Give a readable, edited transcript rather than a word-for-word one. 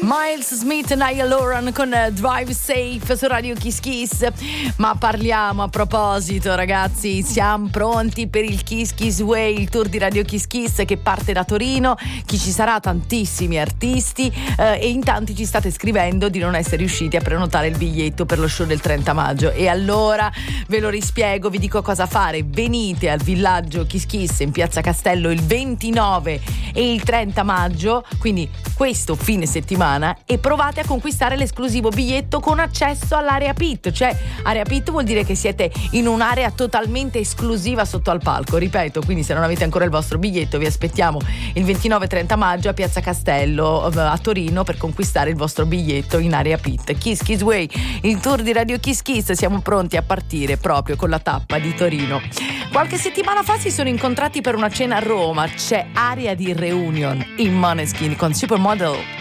Miles Smith e Niall Horan con Drive Safe su Radio Kiss Kiss. Ma parliamo, a proposito, ragazzi, siamo pronti per il Kiss Kiss Way, il tour di Radio Kiss Kiss che parte da Torino. Chi ci sarà? Tantissimi artisti, e in tanti ci state scrivendo di non essere riusciti a prenotare il biglietto per lo show del 30 maggio. E allora ve lo rispiego, vi dico cosa fare. Venite al villaggio Kiss Kiss in Piazza Castello il 29 e il 30 maggio, quindi questo fine settimana, e provate a conquistare l'esclusivo biglietto con accesso all'area pit. Cioè, area pit vuol dire che siete in un'area totalmente esclusiva sotto al palco. Ripeto, quindi se non avete ancora il vostro biglietto, vi aspettiamo il 29-30 maggio a Piazza Castello a Torino per conquistare il vostro biglietto in area pit. Kiss Kiss Way, il tour di Radio Kiss Kiss, siamo pronti a partire proprio con la tappa di Torino. Qualche settimana fa si sono incontrati per una cena a Roma. C'è aria di reunion in Måneskin con Supermodel.